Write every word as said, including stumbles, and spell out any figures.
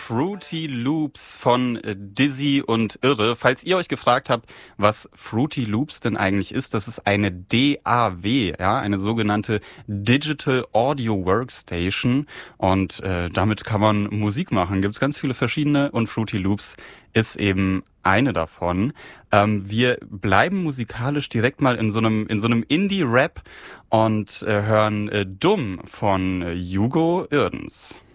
Fruity Loops von äh, Dizzy und Irre. Falls ihr euch gefragt habt, was Fruity Loops denn eigentlich ist, das ist eine D A W, ja, eine sogenannte Digital Audio Workstation, und äh, damit kann man Musik machen. Gibt es ganz viele verschiedene und Fruity Loops ist eben eine davon. Ähm, wir bleiben musikalisch direkt mal in so einem in so einem Indie-Rap und äh, hören äh, Dumm von äh, Hugo Irdens.